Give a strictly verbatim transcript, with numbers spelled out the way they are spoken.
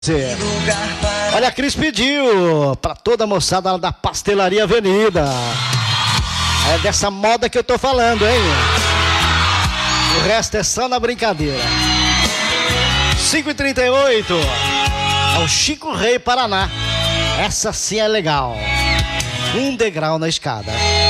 Olha, a Cris pediu pra toda a moçada da Pastelaria Avenida. É dessa moda que eu tô falando, hein? O resto é só na brincadeira. cinco e trinta e oito. É o Chico Rei Paraná. Essa sim é legal. Um degrau na escada.